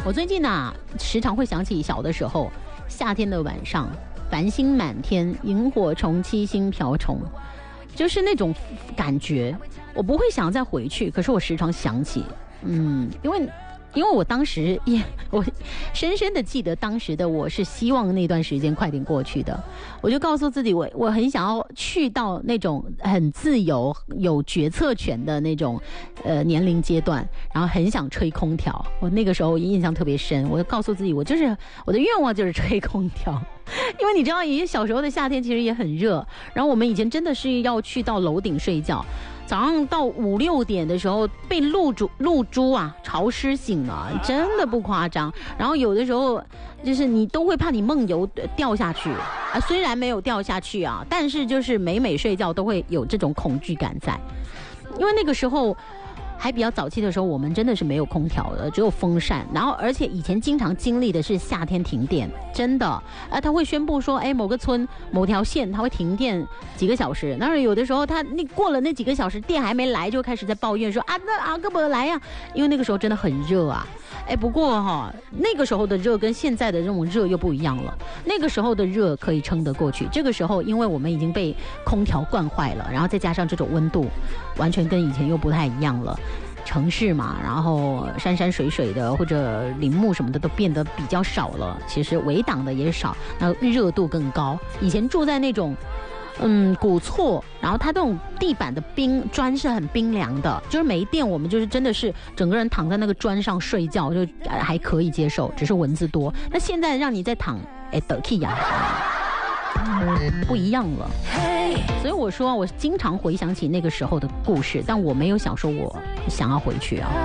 我最近时常会想起小的时候，夏天的晚上，繁星满天，萤火虫七星瓢虫，就是那种感觉。我不会想再回去，可是我时常想起，因为我当时我深深的记得当时的我是希望那段时间快点过去的，我就告诉自己我很想要去到那种很自由有决策权的那种年龄阶段，然后很想吹空调。我那个时候印象特别深，我就告诉自己我的愿望就是吹空调。因为你知道以前小时候的夏天其实也很热，然后我们以前真的是要去到楼顶睡觉，早上到5、6点的时候被露珠潮湿醒了，真的不夸张。然后有的时候就是你都会怕你梦游掉下去虽然没有掉下去但是就是每睡觉都会有这种恐惧感在。因为那个时候还比较早期的时候，我们真的是没有空调的，只有风扇。然后而且以前经常经历的是夏天停电，真的他会宣布说某个村某条线他会停电几个小时，那有的时候他过了那几个小时电还没来，就开始在抱怨说那阿哥不来呀，因为那个时候真的很热不过那个时候的热跟现在的这种热又不一样了。那个时候的热可以撑得过去，这个时候因为我们已经被空调惯坏了，然后再加上这种温度完全跟以前又不太一样了。城市嘛，然后山山水水的或者林木什么的都变得比较少了，其实围挡的也少，那热度更高。以前住在那种古厝，然后它这种地板的砖是很冰凉的，就是没电我们就是真的是整个人躺在那个砖上睡觉就还可以接受，只是蚊子多。那现在让你再躺得气不一样了。所以我说我经常回想起那个时候的故事，但我没有想说我想要回去